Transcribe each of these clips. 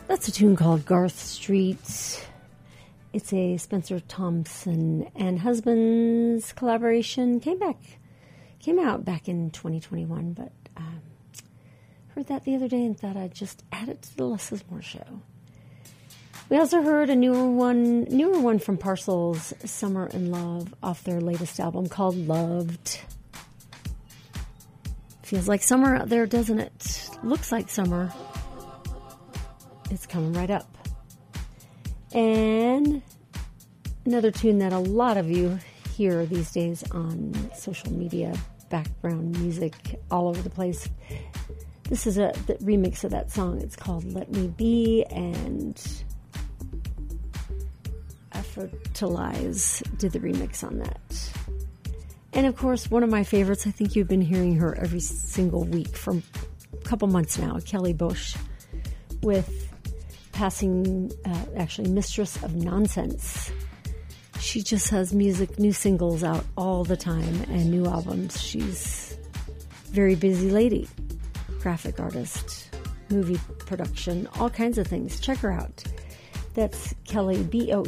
That's a tune called Garth Street. It's a Spencer Thompson and Husbands collaboration. Came out back in 2021, but heard that the other day and thought I'd just add it to the Less is More show. We also heard a newer one from Parcels, Summer in Love, off their latest album called Loved. Feels like summer out there, doesn't it? Looks like summer. It's coming right up. And another tune that a lot of you hear these days on social media, background music all over the place. This is the remix of that song. It's called Let Me Be, and Fertilize did the remix on that. And of course, one of my favorites, I think you've been hearing her every single week for a couple months now, Kelly Bush, with Mistress of Nonsense. She just has new singles out all the time and new albums. She's a very busy lady, graphic artist, movie production, all kinds of things. Check her out. That's Kelly,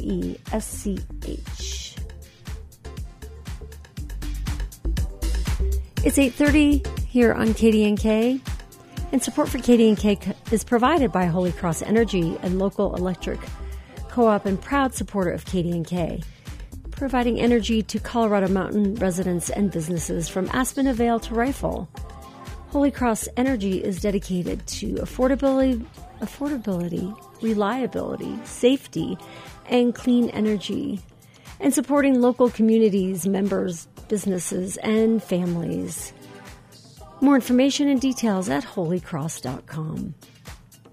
Boesch. It's 8:30 here on KDNK, and support for KDNK is provided by Holy Cross Energy, a local electric co-op and proud supporter of KDNK, providing energy to Colorado Mountain residents and businesses from Aspen to Vail to Rifle. Holy Cross Energy is dedicated to affordability, reliability, safety, and clean energy, and supporting local communities, members, businesses, and families. More information and details at holycross.com.